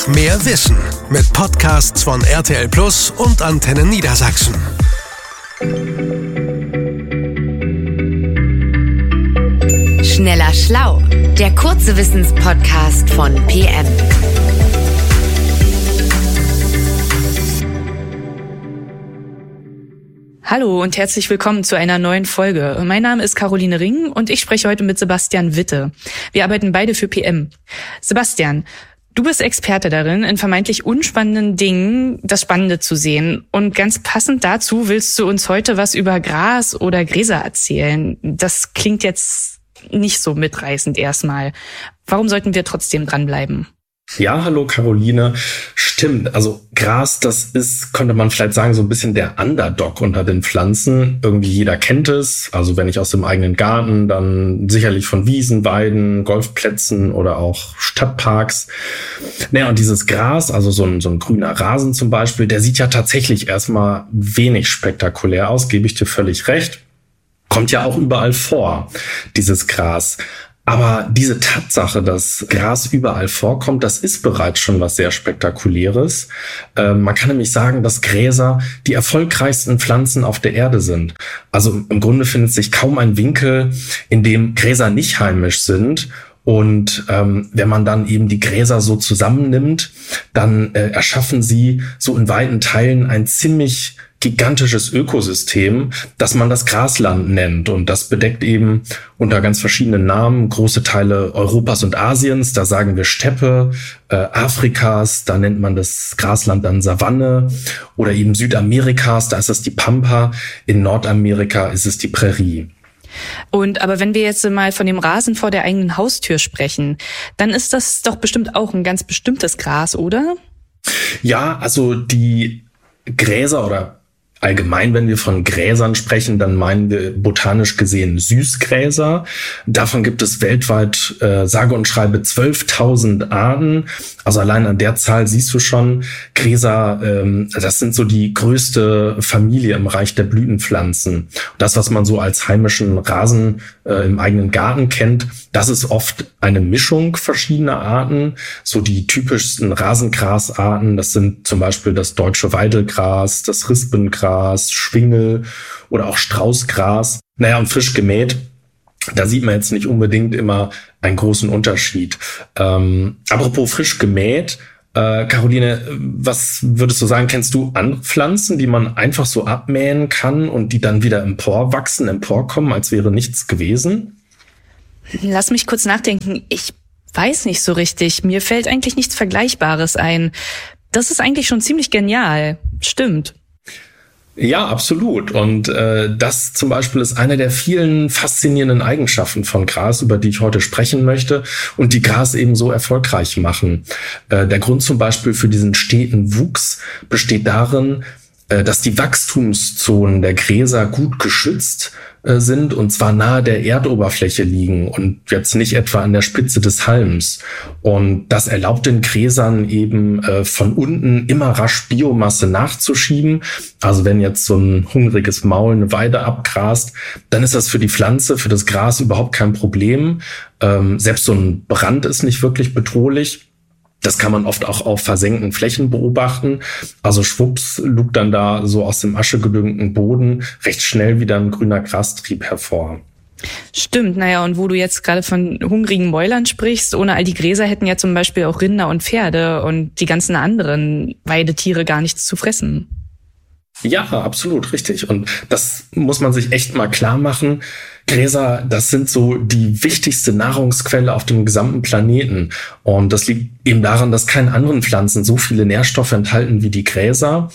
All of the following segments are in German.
Einfach mehr Wissen mit Podcasts von RTL Plus und Antenne Niedersachsen. Schneller Schlau, der kurze Wissenspodcast von PM. Hallo und herzlich willkommen zu einer neuen Folge. Mein Name ist Caroline Ring und ich spreche heute mit Sebastian Witte. Wir arbeiten beide für PM. Sebastian, du bist Experte darin, in vermeintlich unspannenden Dingen das Spannende zu sehen. Und ganz passend dazu willst du uns heute was über Gras oder Gräser erzählen. Das klingt jetzt nicht so mitreißend erstmal. Warum sollten wir trotzdem dranbleiben? Ja, hallo Caroline. Stimmt, also Gras, das ist, könnte man vielleicht sagen, so ein bisschen der Underdog unter den Pflanzen. Irgendwie jeder kennt es. Also wenn nicht aus dem eigenen Garten, dann sicherlich von Wiesen, Weiden, Golfplätzen oder auch Stadtparks. Naja, und dieses Gras, also so ein grüner Rasen zum Beispiel, der sieht ja tatsächlich erstmal wenig spektakulär aus, gebe ich dir völlig recht. Kommt ja auch überall vor, dieses Gras. Aber diese Tatsache, dass Gras überall vorkommt, das ist bereits schon was sehr Spektakuläres. Man kann nämlich sagen, dass Gräser die erfolgreichsten Pflanzen auf der Erde sind. Also im Grunde findet sich kaum ein Winkel, in dem Gräser nicht heimisch sind. Und wenn man dann eben die Gräser so zusammennimmt, dann erschaffen sie so in weiten Teilen ein ziemlich gigantisches Ökosystem, das man das Grasland nennt. Und das bedeckt eben unter ganz verschiedenen Namen große Teile Europas und Asiens. Da sagen wir Steppe, Afrikas, da nennt man das Grasland dann Savanne. Oder eben Südamerikas, da ist es die Pampa. In Nordamerika ist es die Prärie. Aber wenn wir jetzt mal von dem Rasen vor der eigenen Haustür sprechen, dann ist das doch bestimmt auch ein ganz bestimmtes Gras, oder? Ja, also die Gräser oder allgemein, wenn wir von Gräsern sprechen, dann meinen wir botanisch gesehen Süßgräser. Davon gibt es weltweit sage und schreibe 12.000 Arten. Also allein an der Zahl siehst du schon, Gräser, das sind so die größte Familie im Reich der Blütenpflanzen. Das, was man so als heimischen Rasen im eigenen Garten kennt, das ist oft eine Mischung verschiedener Arten. So die typischsten Rasengrasarten, das sind zum Beispiel das deutsche Weidelgras, das Rispengras, Schwingel oder auch Straußgras. Naja, und frisch gemäht, da sieht man jetzt nicht unbedingt immer einen großen Unterschied. Apropos frisch gemäht, Caroline, was würdest du sagen, kennst du andere Pflanzen, die man einfach so abmähen kann und die dann wieder emporkommen, als wäre nichts gewesen? Lass mich kurz nachdenken. Ich weiß nicht so richtig. Mir fällt eigentlich nichts Vergleichbares ein. Das ist eigentlich schon ziemlich genial. Stimmt. Ja, absolut. Und das zum Beispiel ist eine der vielen faszinierenden Eigenschaften von Gras, über die ich heute sprechen möchte und die Gras eben so erfolgreich machen. Der Grund zum Beispiel für diesen steten Wuchs besteht darin, dass die Wachstumszonen der Gräser gut geschützt sind und zwar nahe der Erdoberfläche liegen und jetzt nicht etwa an der Spitze des Halms. Und das erlaubt den Gräsern eben von unten immer rasch Biomasse nachzuschieben. Also wenn jetzt so ein hungriges Maul eine Weide abgrast, dann ist das für die Pflanze, für das Gras überhaupt kein Problem. Selbst so ein Brand ist nicht wirklich bedrohlich. Das kann man oft auch auf versenkten Flächen beobachten. Also schwupps lugt dann da so aus dem aschegedüngten Boden recht schnell wieder ein grüner Grastrieb hervor. Stimmt, naja, und wo du jetzt gerade von hungrigen Mäulern sprichst, ohne all die Gräser hätten ja zum Beispiel auch Rinder und Pferde und die ganzen anderen Weidetiere gar nichts zu fressen. Ja, absolut, richtig. Und das muss man sich echt mal klar machen. Gräser, das sind so die wichtigste Nahrungsquelle auf dem gesamten Planeten. Und das liegt eben daran, dass keine anderen Pflanzen so viele Nährstoffe enthalten wie die Gräser.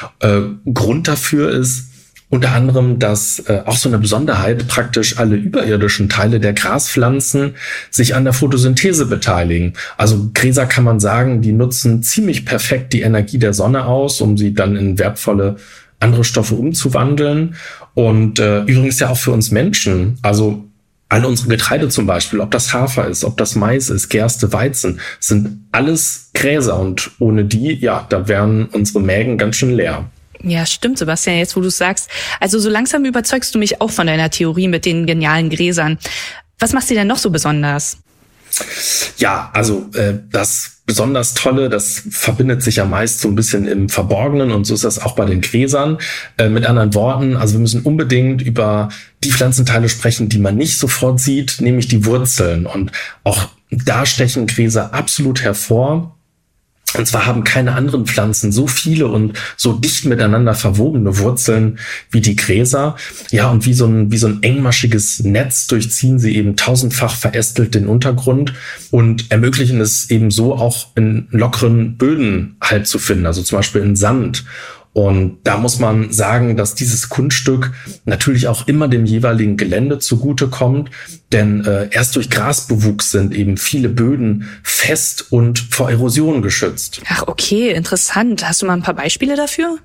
Grund dafür ist unter anderem, dass auch so eine Besonderheit, praktisch alle überirdischen Teile der Graspflanzen sich an der Photosynthese beteiligen. Also Gräser kann man sagen, die nutzen ziemlich perfekt die Energie der Sonne aus, um sie dann in wertvolle andere Stoffe umzuwandeln. Und übrigens ja auch für uns Menschen. Also alle unsere Getreide zum Beispiel, ob das Hafer ist, ob das Mais ist, Gerste, Weizen, sind alles Gräser. Und ohne die, ja, da wären unsere Mägen ganz schön leer. Ja, stimmt, Sebastian, jetzt wo du es sagst. Also so langsam überzeugst du mich auch von deiner Theorie mit den genialen Gräsern. Was macht sie denn noch so besonders? Ja, also das besonders Tolle, das verbindet sich ja meist so ein bisschen im Verborgenen und so ist das auch bei den Gräsern. Mit anderen Worten, also wir müssen unbedingt über die Pflanzenteile sprechen, die man nicht sofort sieht, nämlich die Wurzeln. Und auch da stechen Gräser absolut hervor. Und zwar haben keine anderen Pflanzen so viele und so dicht miteinander verwobene Wurzeln wie die Gräser. Ja, und wie so ein engmaschiges Netz durchziehen sie eben tausendfach verästelt den Untergrund und ermöglichen es eben so auch in lockeren Böden Halt zu finden, also zum Beispiel in Sand. Und da muss man sagen, dass dieses Kunststück natürlich auch immer dem jeweiligen Gelände zugutekommt, denn erst durch Grasbewuchs sind eben viele Böden fest und vor Erosion geschützt. Ach, okay, interessant. Hast du mal ein paar Beispiele dafür?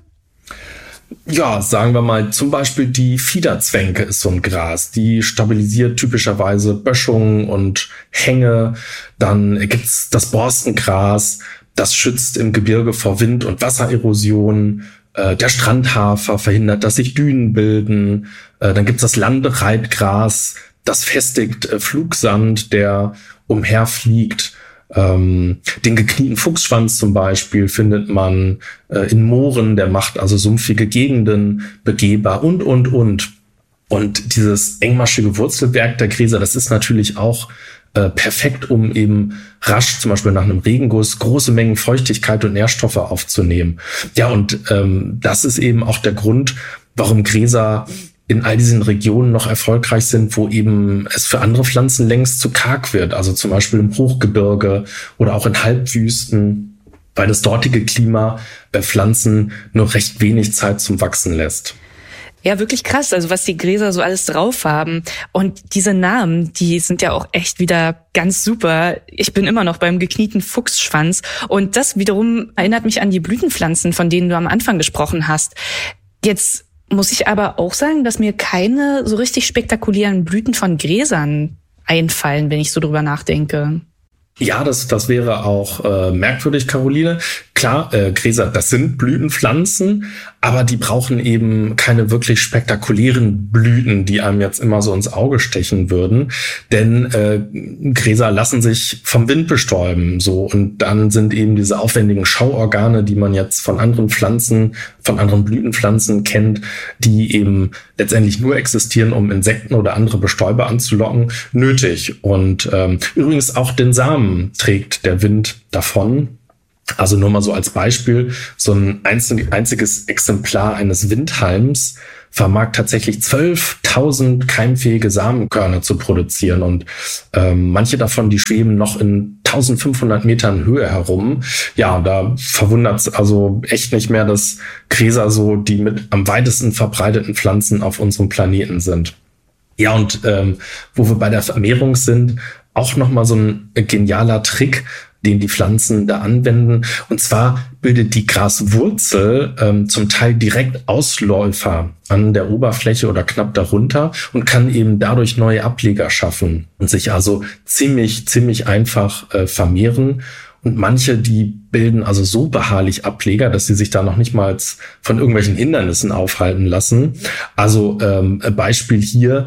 Ja, sagen wir mal zum Beispiel die Fiederzwänke ist so ein Gras. Die stabilisiert typischerweise Böschungen und Hänge. Dann gibt's das Borstengras, das schützt im Gebirge vor Wind- und Wassererosion. Der Strandhafer verhindert, dass sich Dünen bilden. Dann gibt's das Landereitgras, das festigt Flugsand, der umherfliegt. Den geknieten Fuchsschwanz zum Beispiel findet man in Mooren, der macht also sumpfige Gegenden begehbar und. Und dieses engmaschige Wurzelwerk der Gräser, das ist natürlich auch perfekt, um eben rasch, zum Beispiel nach einem Regenguss, große Mengen Feuchtigkeit und Nährstoffe aufzunehmen. Ja, und das ist eben auch der Grund, warum Gräser in all diesen Regionen noch erfolgreich sind, wo eben es für andere Pflanzen längst zu karg wird. Also zum Beispiel im Hochgebirge oder auch in Halbwüsten, weil das dortige Klima bei Pflanzen nur recht wenig Zeit zum Wachsen lässt. Ja, wirklich krass, also was die Gräser so alles drauf haben. Und diese Namen, die sind ja auch echt wieder ganz super. Ich bin immer noch beim geknieten Fuchsschwanz. Und das wiederum erinnert mich an die Blütenpflanzen, von denen du am Anfang gesprochen hast. Jetzt muss ich aber auch sagen, dass mir keine so richtig spektakulären Blüten von Gräsern einfallen, wenn ich so drüber nachdenke. Ja, das wäre auch merkwürdig, Caroline. Klar, Gräser, das sind Blütenpflanzen, aber die brauchen eben keine wirklich spektakulären Blüten, die einem jetzt immer so ins Auge stechen würden. Denn Gräser lassen sich vom Wind bestäuben. So, und dann sind eben diese aufwendigen Schauorgane, die man jetzt von anderen Pflanzen, von anderen Blütenpflanzen kennt, die eben letztendlich nur existieren, um Insekten oder andere Bestäuber anzulocken, nötig. Und übrigens auch den Samen trägt der Wind davon. Also nur mal so als Beispiel, so ein einziges Exemplar eines Windhalms vermag tatsächlich 12.000 keimfähige Samenkörner zu produzieren und manche davon, die schweben noch in 1500 Metern Höhe herum. Ja, da verwundert es also echt nicht mehr, dass Gräser so die mit am weitesten verbreiteten Pflanzen auf unserem Planeten sind. Ja, und wo wir bei der Vermehrung sind, auch nochmal so ein genialer Trick, den die Pflanzen da anwenden. Und zwar bildet die Graswurzel zum Teil direkt Ausläufer an der Oberfläche oder knapp darunter und kann eben dadurch neue Ableger schaffen und sich also ziemlich einfach vermehren. Und manche, die bilden also so beharrlich Ableger, dass sie sich da noch nicht mal von irgendwelchen Hindernissen aufhalten lassen. Also Beispiel hier,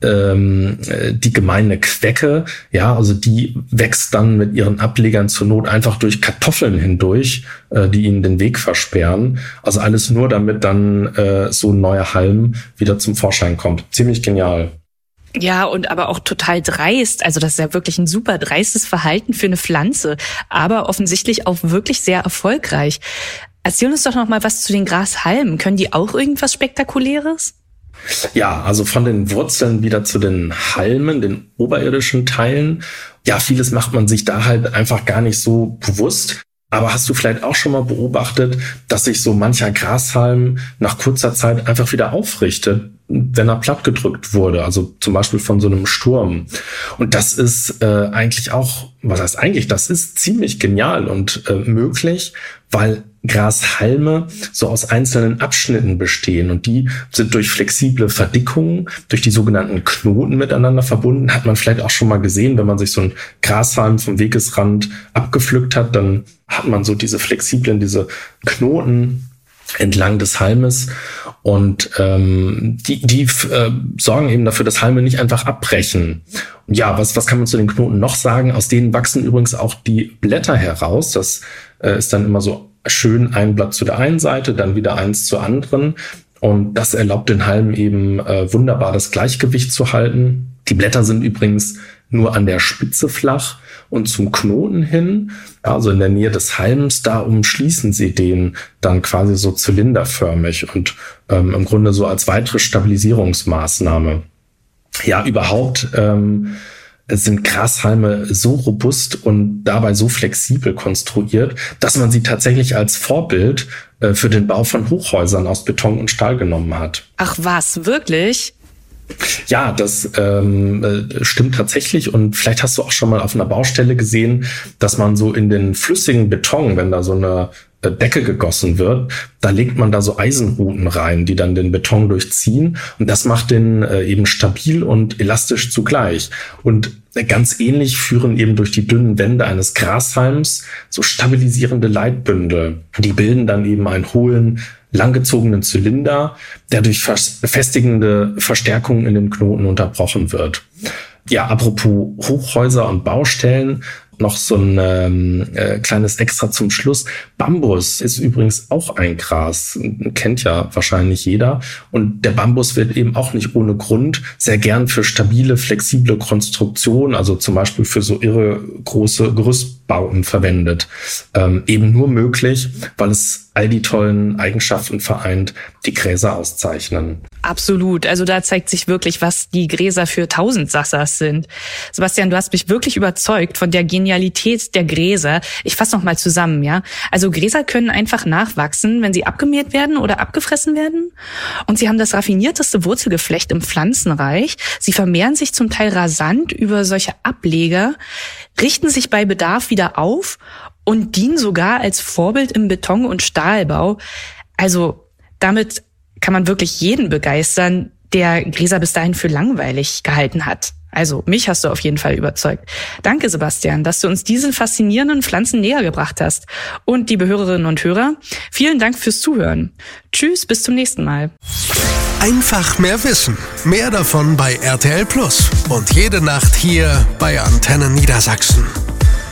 die gemeine Quecke, ja, also die wächst dann mit ihren Ablegern zur Not einfach durch Kartoffeln hindurch, die ihnen den Weg versperren. Also alles nur, damit dann so ein neuer Halm wieder zum Vorschein kommt. Ziemlich genial. Ja, und aber auch total dreist. Also das ist ja wirklich ein super dreistes Verhalten für eine Pflanze, aber offensichtlich auch wirklich sehr erfolgreich. Erzähl uns doch noch mal was zu den Grashalmen. Können die auch irgendwas Spektakuläres? Ja, also von den Wurzeln wieder zu den Halmen, den oberirdischen Teilen. Ja, vieles macht man sich da halt einfach gar nicht so bewusst. Aber hast du vielleicht auch schon mal beobachtet, dass sich so mancher Grashalm nach kurzer Zeit einfach wieder aufrichtet, wenn er plattgedrückt wurde, also zum Beispiel von so einem Sturm. Und das ist eigentlich auch, was heißt eigentlich, das ist ziemlich genial und möglich, weil Grashalme so aus einzelnen Abschnitten bestehen und die sind durch flexible Verdickungen, durch die sogenannten Knoten miteinander verbunden. Hat man vielleicht auch schon mal gesehen, wenn man sich so einen Grashalm vom Wegesrand abgepflückt hat, dann hat man so diese flexiblen, diese Knoten entlang des Halmes. Und die sorgen eben dafür, dass Halme nicht einfach abbrechen. Ja, was kann man zu den Knoten noch sagen? Aus denen wachsen übrigens auch die Blätter heraus. Das ist dann immer so schön ein Blatt zu der einen Seite, dann wieder eins zur anderen. Und das erlaubt den Halmen eben wunderbar das Gleichgewicht zu halten. Die Blätter sind übrigens nur an der Spitze flach und zum Knoten hin, also in der Nähe des Halms, da umschließen sie den dann quasi so zylinderförmig und im Grunde so als weitere Stabilisierungsmaßnahme. Ja, überhaupt sind Grashalme so robust und dabei so flexibel konstruiert, dass man sie tatsächlich als Vorbild für den Bau von Hochhäusern aus Beton und Stahl genommen hat. Ach was, wirklich? Ja, das stimmt tatsächlich. Und vielleicht hast du auch schon mal auf einer Baustelle gesehen, dass man so in den flüssigen Beton, wenn da so eine Decke gegossen wird, da legt man da so Eisenruten rein, die dann den Beton durchziehen. Und das macht den eben stabil und elastisch zugleich. Und ganz ähnlich führen eben durch die dünnen Wände eines Grashalms so stabilisierende Leitbündel. Die bilden dann eben einen hohlen, langgezogenen Zylinder, der durch festigende Verstärkungen in den Knoten unterbrochen wird. Ja, apropos Hochhäuser und Baustellen, noch so ein kleines Extra zum Schluss. Bambus ist übrigens auch ein Gras, kennt ja wahrscheinlich jeder. Und der Bambus wird eben auch nicht ohne Grund sehr gern für stabile, flexible Konstruktionen, also zum Beispiel für so irre große Gerüstbauten verwendet. Eben nur möglich, weil es all die tollen Eigenschaften vereint, die Gräser auszeichnen. Absolut. Also da zeigt sich wirklich, was die Gräser für Tausendsassers sind. Sebastian, du hast mich wirklich überzeugt von der Genialität der Gräser. Ich fasse noch mal zusammen, ja. Also Gräser können einfach nachwachsen, wenn sie abgemäht werden oder abgefressen werden. Und sie haben das raffinierteste Wurzelgeflecht im Pflanzenreich. Sie vermehren sich zum Teil rasant über solche Ableger, richten sich bei Bedarf wieder auf und dienen sogar als Vorbild im Beton- und Stahlbau. Also damit kann man wirklich jeden begeistern, der Gräser bis dahin für langweilig gehalten hat. Also mich hast du auf jeden Fall überzeugt. Danke, Sebastian, dass du uns diese faszinierenden Pflanzen näher gebracht hast. Und liebe Hörerinnen und Hörer, vielen Dank fürs Zuhören. Tschüss, bis zum nächsten Mal. Einfach mehr Wissen. Mehr davon bei RTL Plus. Und jede Nacht hier bei Antenne Niedersachsen.